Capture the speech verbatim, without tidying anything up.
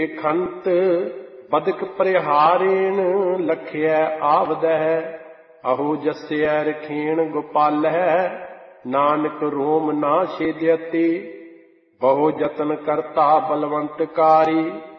खंत बदक परिहारेण लखिया आवदह अहो जस्या रखेण गोपाल है नानक रोम ना छेद्यति बहु जतन करता बलवंतकारी